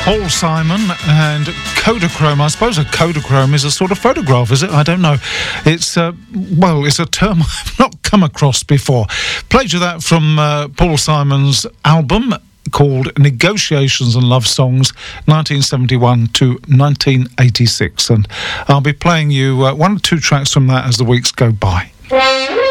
Paul Simon and Kodachrome. I suppose a Kodachrome is a sort of photograph, is it? I don't know. It's it's a term I've not come across before. Played you that from Paul Simon's album called Negotiations and Love Songs, 1971 to 1986. And I'll be playing you one or two tracks from that as the weeks go by.